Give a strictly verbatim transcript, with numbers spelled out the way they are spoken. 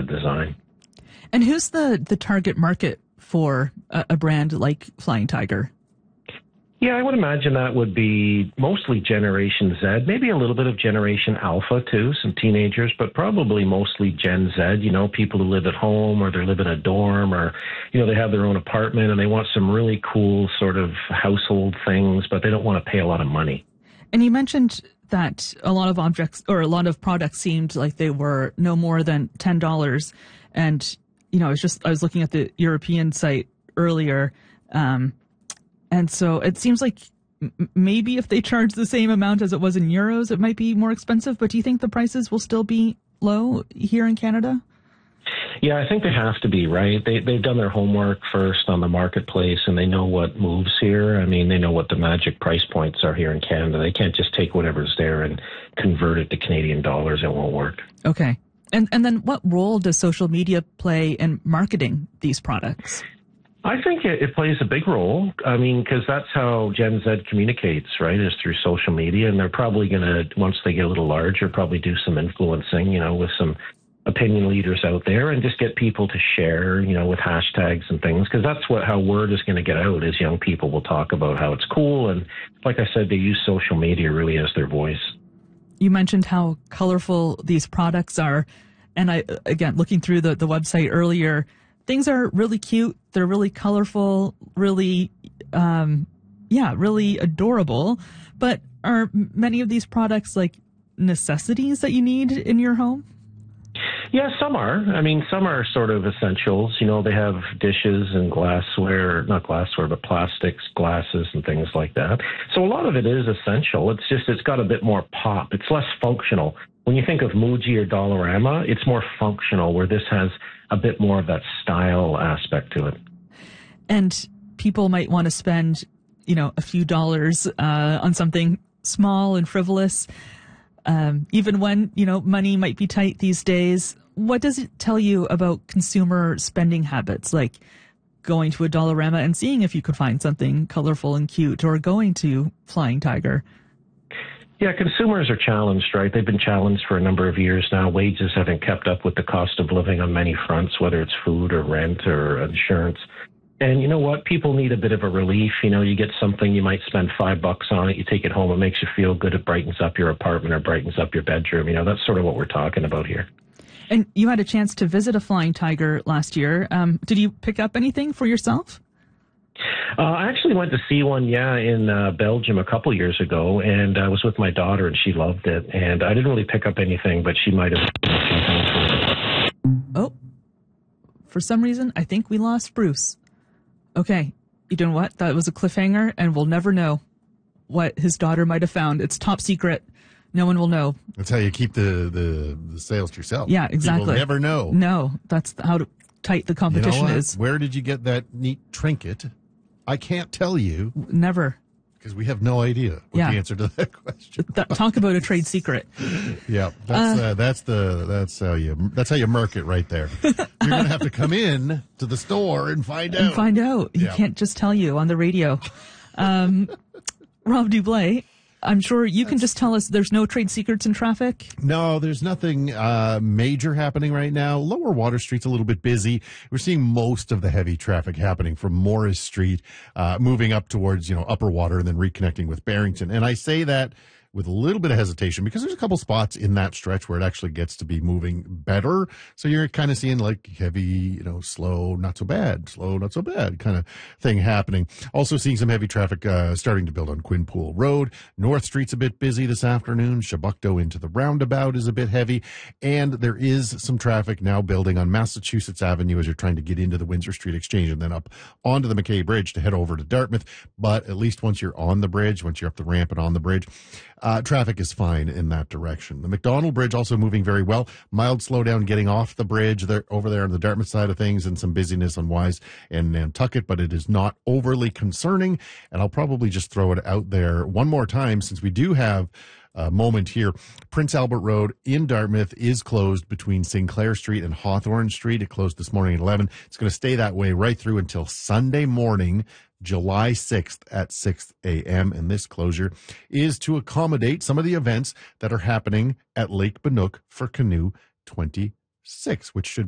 design. And who's the, the target market for a, a brand like Flying Tiger? Yeah, I would imagine that would be mostly Generation Z, maybe a little bit of Generation Alpha too, some teenagers, but probably mostly Gen Z, you know, people who live at home or they live in a dorm or, you know, they have their own apartment and they want some really cool sort of household things, but they don't want to pay a lot of money. And you mentioned that a lot of objects or a lot of products seemed like they were no more than ten dollars. And, you know, I was just, I was looking at the European site earlier, um, and so it seems like m- maybe if they charge the same amount as it was in euros, it might be more expensive. But do you think the prices will still be low here in Canada? Yeah, I think they have to be, right? They, they've done their homework first on the marketplace, and they know what moves here. I mean, they know what the magic price points are here in Canada. They can't just take whatever's there and convert it to Canadian dollars. It won't work. Okay. And and then what role does social media play in marketing these products? I think it, it plays a big role. I mean, because that's how Gen Z communicates, right, is through social media. And they're probably going to, once they get a little larger, probably do some influencing, you know, with some opinion leaders out there and just get people to share, you know, with hashtags and things. Because that's what how word is going to get out is young people will talk about how it's cool. And like I said, they use social media really as their voice. You mentioned how colorful these products are. And I, again, looking through the, the website earlier, things are really cute. They're really colorful, really, um, yeah, really adorable. But are many of these products like necessities that you need in your home? Yeah, some are. I mean, some are sort of essentials. You know, they have dishes and glassware, not glassware, but plastics, glasses, and things like that. So a lot of it is essential. It's just it's got a bit more pop. It's less functional. When you think of Muji or Dollarama, it's more functional, where this has a bit more of that style aspect to it. And people might want to spend, you know, a few dollars uh, on something small and frivolous, um, even when, you know, money might be tight these days. What does it tell you about consumer spending habits, like going to a Dollarama and seeing if you could find something colorful and cute, or going to Flying Tiger? Yeah, consumers are challenged, right? They've been challenged for a number of years now. Wages haven't kept up with the cost of living on many fronts, whether it's food or rent or insurance. And you know what? People need a bit of a relief. You know, you get something, you might spend five bucks on it. You take it home. It makes you feel good. It brightens up your apartment or brightens up your bedroom. You know, that's sort of what we're talking about here. And you had a chance to visit a Flying Tiger last year. Um, did you pick up anything for yourself? Uh, I actually went to see one, yeah, in uh, Belgium a couple years ago, and I was with my daughter, and she loved it. And I didn't really pick up anything, but she might have. Oh, for some reason, I think we lost Bruce. Okay, you know what? That was a cliffhanger, and we'll never know what his daughter might have found. It's top secret. No one will know. That's how you keep the, the, the sales to yourself. Yeah, exactly. People never know. No, that's how to, tight the competition you know is. Where did you get that neat trinket? I can't tell you. Never. Because we have no idea what yeah. the answer to that question. Th- talk about a trade secret. Yeah, that's uh, uh, that's the that's how you that's how you mark it right there. You're gonna have to come in to the store and find out. And find out. He yeah. can't just tell you on the radio. Um, Rob Dublé, I'm sure you can just tell us there's no trade secrets in traffic. No, there's nothing uh, major happening right now. Lower Water Street's a little bit busy. We're seeing most of the heavy traffic happening from Morris Street, uh, moving up towards, you know, Upper Water and then reconnecting with Barrington. And I say that with a little bit of hesitation because there's a couple spots in that stretch where it actually gets to be moving better. So you're kind of seeing like heavy, you know, slow, not so bad, slow, not so bad kind of thing happening. Also seeing some heavy traffic uh, starting to build on Quinpool Road. North Street's a bit busy this afternoon. Chebucto into the roundabout is a bit heavy. And there is some traffic now building on Massachusetts Avenue as you're trying to get into the Windsor Street Exchange and then up onto the McKay Bridge to head over to Dartmouth. But at least once you're on the bridge, once you're up the ramp and on the bridge, Uh, traffic is fine in that direction. The McDonald Bridge also moving very well. Mild slowdown getting off the bridge there, over there on the Dartmouth side of things, and some busyness on Wise and Nantucket, but it is not overly concerning. And I'll probably just throw it out there one more time since we do have a moment here. Prince Albert Road in Dartmouth is closed between Sinclair Street and Hawthorne Street. It closed this morning at eleven. It's going to stay that way right through until Sunday morning, July sixth at six a.m. And this closure is to accommodate some of the events that are happening at Lake Banook for Canoe twenty-six, which should